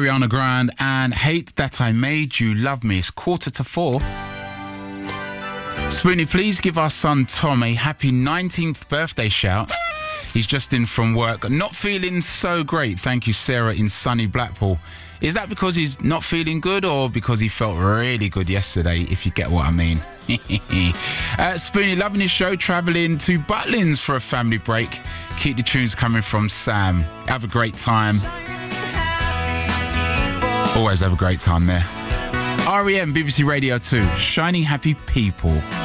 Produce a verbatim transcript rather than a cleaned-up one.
Ariana Grande and Hate That I Made You Love Me. It's quarter to four. Spoonie, please give our son Tom a happy nineteenth birthday shout. He's just in from work, not feeling so great. Thank you, Sarah in sunny Blackpool. Is that because he's not feeling good or because he felt really good yesterday, if you get what I mean? uh, Spoonie, loving his show, travelling to Butlins for a family break. Keep the tunes coming from Sam. Have a great time. Always have a great time there. R E M, B B C Radio two, Shining Happy People.